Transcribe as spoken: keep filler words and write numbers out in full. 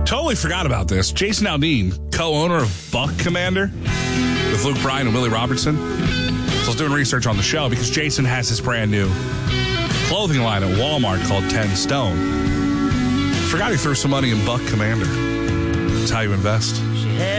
Totally forgot about this. Jason Aldean, co-owner of Buck Commander with Luke Bryan and Willie Robertson. So I was doing research on the show because Jason has his brand new clothing line at Walmart called ten stone. Forgot he threw some money in Buck Commander. That's how you invest.